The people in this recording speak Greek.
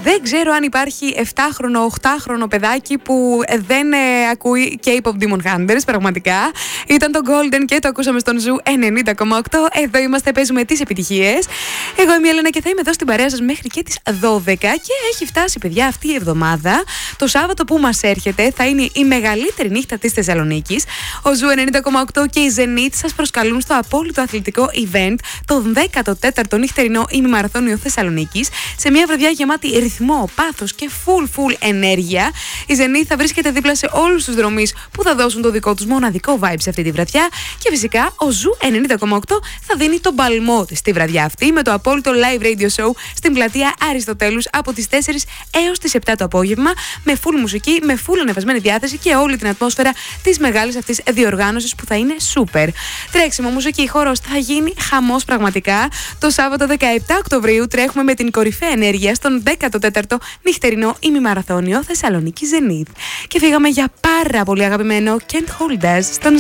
Δεν ξέρω αν υπάρχει 7χρονο, 8χρονο παιδάκι που δεν ακούει K-pop Demon Hunters, πραγματικά. Ήταν το Golden και το ακούσαμε στον Ζου 90,8. Εδώ είμαστε, παίζουμε τις επιτυχίες. Εγώ είμαι η Έλενα και θα είμαι εδώ στην παρέα σας μέχρι και τις 12. Και έχει φτάσει, παιδιά, αυτή η εβδομάδα. Το Σάββατο που μας έρχεται θα είναι η μεγαλύτερη νύχτα της Θεσσαλονίκης. Ο Ζου 90,8 και η Zenith σας προσκαλούν στο απόλυτο αθλητικό event, το 14ο νυχτερινό ημιμαραθώνιο Θεσσαλονίκης, σε μια βραδιά γεμάτη ρυθμό, πάθος και full ενέργεια. Η Zenith θα βρίσκεται δίπλα σε όλους τους δρομείς που θα δώσουν το δικό τους μοναδικό vibe σε αυτή τη βραδιά. Και φυσικά ο Ζου 90,8 θα δίνει τον παλμό της στη βραδιά αυτή με το απόλυτο live radio show στην πλατεία Αριστοτέλους από τις 4 έως τις 7 το απόγευμα, με full μουσική, με full ανεβασμένη διάθεση και όλη την ατμόσφαιρα της μεγάλης αυτής διοργάνωσης που θα είναι super. Τρέξιμο, μουσική, χορός, θα γίνει χαμός πραγματικά. Το Σάββατο 17 Οκτωβρίου τρέχουμε με την κορυφαία ενέργεια στον 14ο νυχτερινό ημιμαραθώνιο Θεσσαλονίκη Zenith. Και φύγαμε για πάρα πολύ αγαπημένο Can't Hold Us στον